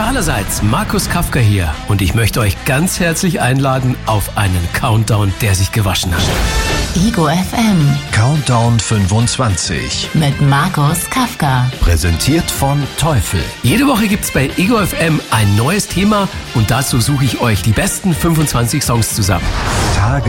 allerseits, Markus Kafka hier und ich möchte euch ganz herzlich einladen auf einen Countdown, der sich gewaschen hat. Ego FM Countdown 25 mit Markus Kafka. Präsentiert von Teufel. Jede Woche gibt's bei Ego FM ein neues Thema und dazu suche ich euch die besten 25 Songs zusammen. Tage